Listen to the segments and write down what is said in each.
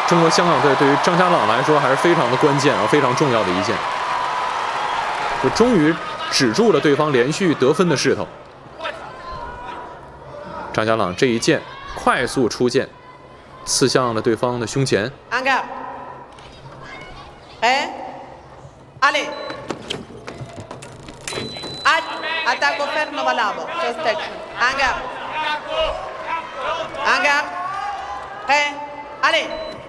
中国香港队对于张家朗来说还是非常的关键啊，非常重要的一箭，就终于止住了对方连续得分的势头。张家朗这一箭快速出箭，刺向了对方的胸前。 Angga. Ali. Attacco fermo Valavo. Protection. Angga. Angga. Ali.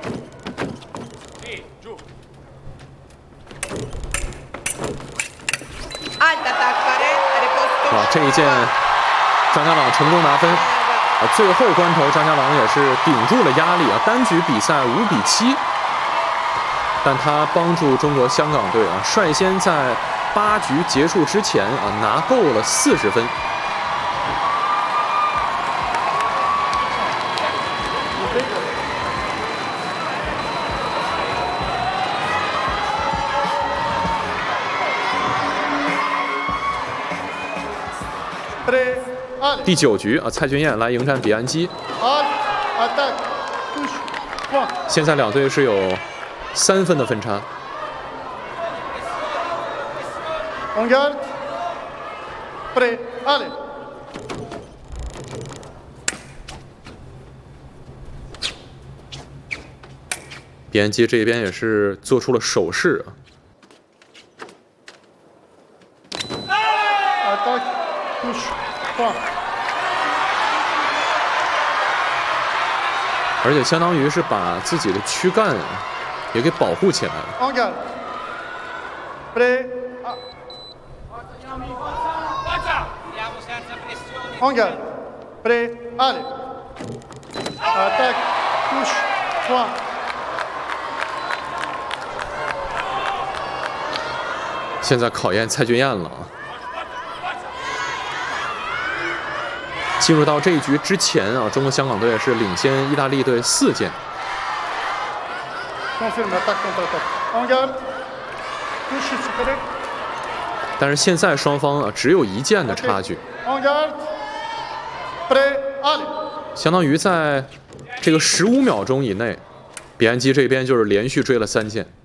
哇，这一箭，张家朗成功拿分。最后关头，张家朗也是顶住了压力啊，单局比赛5比7。但他帮助中国香港队啊，率先在8局结束之前啊，拿够了40分。第9局啊，蔡俊彦来迎战比安基。现在两队是有3分的分差。比安基这边也是做出了手势啊。而且相当于是把自己的躯干也给保护起来了。现在考验蔡俊彦了啊！进入到这一局之前啊，中国香港队是领先意大利队4箭。但是现在双方啊只有1箭的差距，相当于在这个15秒钟以内，比安基这边就是连续追了3箭。